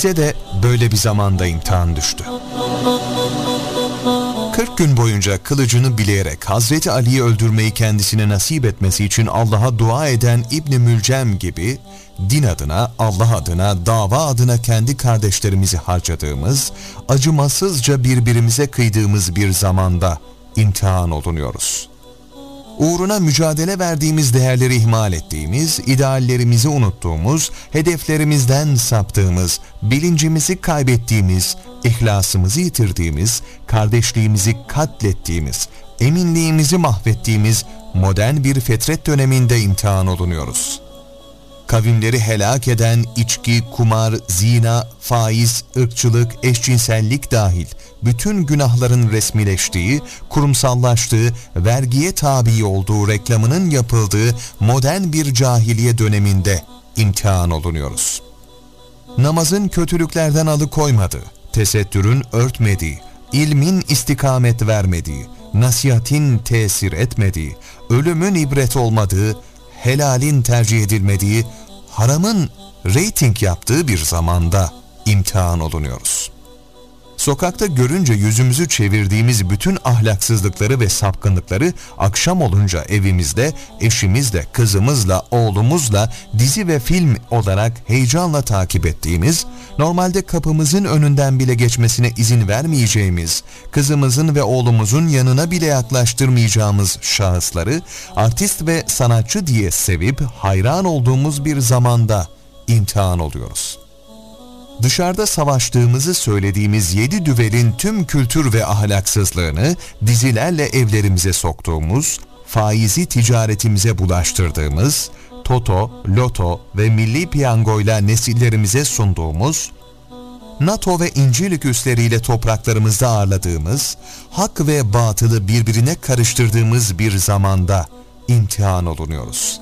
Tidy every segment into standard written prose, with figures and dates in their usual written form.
Bize de böyle bir zamanda imtihan düştü. 40 gün boyunca kılıcını bileyerek Hazreti Ali'yi öldürmeyi kendisine nasip etmesi için Allah'a dua eden İbn-i Mülcem gibi din adına, Allah adına, dava adına kendi kardeşlerimizi harcadığımız, acımasızca birbirimize kıydığımız bir zamanda imtihan olunuyoruz. Uğruna mücadele verdiğimiz değerleri ihmal ettiğimiz, ideallerimizi unuttuğumuz, hedeflerimizden saptığımız, bilincimizi kaybettiğimiz, ihlasımızı yitirdiğimiz, kardeşliğimizi katlettiğimiz, eminliğimizi mahvettiğimiz modern bir fetret döneminde imtihan olunuyoruz. Kavimleri helak eden içki, kumar, zina, faiz, ırkçılık, eşcinsellik dahil bütün günahların resmileştiği, kurumsallaştığı, vergiye tabi olduğu reklamının yapıldığı modern bir cahiliye döneminde imtihan olunuyoruz. Namazın kötülüklerden alıkoymadığı, tesettürün örtmediği, ilmin istikamet vermediği, nasihatin tesir etmediği, ölümün ibret olmadığı, helalin tercih edilmediği, haramın reyting yaptığı bir zamanda imtihan olunuyoruz. Sokakta görünce yüzümüzü çevirdiğimiz bütün ahlaksızlıkları ve sapkınlıkları akşam olunca evimizde, eşimizle, kızımızla, oğlumuzla dizi ve film olarak heyecanla takip ettiğimiz, normalde kapımızın önünden bile geçmesine izin vermeyeceğimiz, kızımızın ve oğlumuzun yanına bile yaklaştırmayacağımız şahısları artist ve sanatçı diye sevip hayran olduğumuz bir zamanda imtihan oluyoruz. Dışarıda savaştığımızı söylediğimiz 7 düvelin tüm kültür ve ahlaksızlığını dizilerle evlerimize soktuğumuz, faizi ticaretimize bulaştırdığımız, toto, loto ve milli piyangoyla nesillerimize sunduğumuz, NATO ve İncirlik üsleriyle topraklarımızda ağırladığımız, hak ve batılı birbirine karıştırdığımız bir zamanda imtihan olunuyoruz.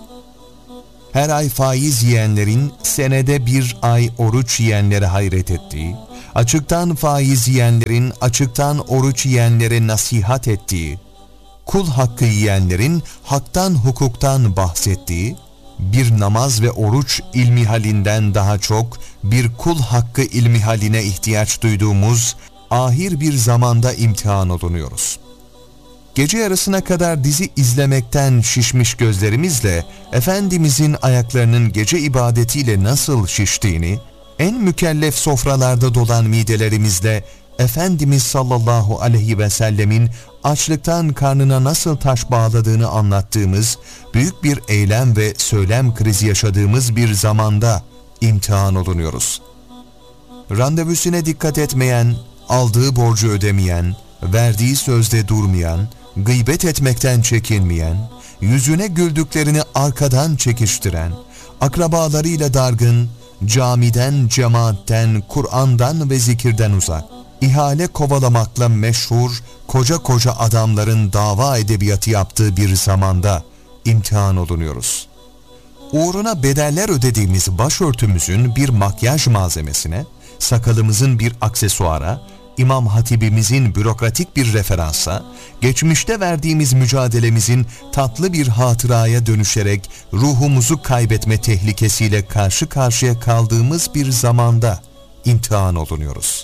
Her ay faiz yiyenlerin senede bir ay oruç yiyenlere hayret ettiği, açıktan faiz yiyenlerin açıktan oruç yiyenlere nasihat ettiği, kul hakkı yiyenlerin haktan hukuktan bahsettiği, bir namaz ve oruç ilmihalinden daha çok bir kul hakkı ilmihaline ihtiyaç duyduğumuz ahir bir zamanda imtihan olunuyoruz. Gece yarısına kadar dizi izlemekten şişmiş gözlerimizle Efendimizin ayaklarının gece ibadetiyle nasıl şiştiğini, en mükellef sofralarda dolan midelerimizle Efendimiz sallallahu aleyhi ve sellemin açlıktan karnına nasıl taş bağladığını anlattığımız, büyük bir eylem ve söylem krizi yaşadığımız bir zamanda imtihan olunuyoruz. Randevusuna dikkat etmeyen, aldığı borcu ödemeyen, verdiği sözde durmayan, gıybet etmekten çekinmeyen, yüzüne güldüklerini arkadan çekiştiren, akrabalarıyla dargın, camiden, cemaatten, Kur'an'dan ve zikirden uzak, ihale kovalamakla meşhur, koca adamların dava edebiyatı yaptığı bir zamanda imtihan olunuyoruz. Uğruna bedeller ödediğimiz başörtümüzün bir makyaj malzemesine, sakalımızın bir aksesuara, İmam Hatibimizin bürokratik bir referansa, geçmişte verdiğimiz mücadelemizin tatlı bir hatıraya dönüşerek ruhumuzu kaybetme tehlikesiyle karşı karşıya kaldığımız bir zamanda imtihan olunuyoruz.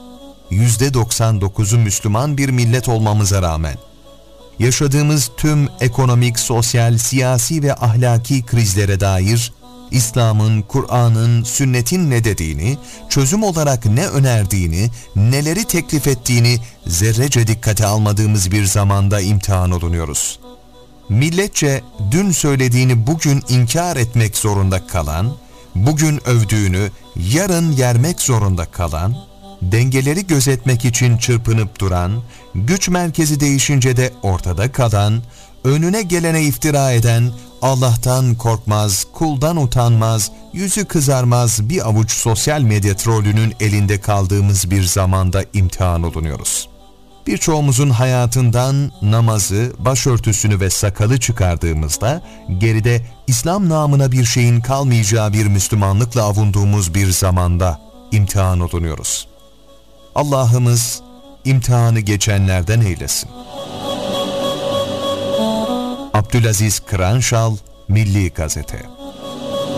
%99'u Müslüman bir millet olmamıza rağmen, yaşadığımız tüm ekonomik, sosyal, siyasi ve ahlaki krizlere dair İslam'ın, Kur'an'ın, sünnetin ne dediğini, çözüm olarak ne önerdiğini, neleri teklif ettiğini zerrece dikkate almadığımız bir zamanda imtihan olunuyoruz. Milletçe dün söylediğini bugün inkar etmek zorunda kalan, bugün övdüğünü yarın yermek zorunda kalan, dengeleri gözetmek için çırpınıp duran, güç merkezi değişince de ortada kalan, önüne gelene iftira eden, Allah'tan korkmaz, kuldan utanmaz, yüzü kızarmaz bir avuç sosyal medya trollünün elinde kaldığımız bir zamanda imtihan olunuyoruz. Birçoğumuzun hayatından namazı, başörtüsünü ve sakalı çıkardığımızda geride İslam namına bir şeyin kalmayacağı bir Müslümanlıkla avunduğumuz bir zamanda imtihan olunuyoruz. Allah'ımız imtihanı geçenlerden eylesin. Abdülaziz Kıranşal, Milli Gazete.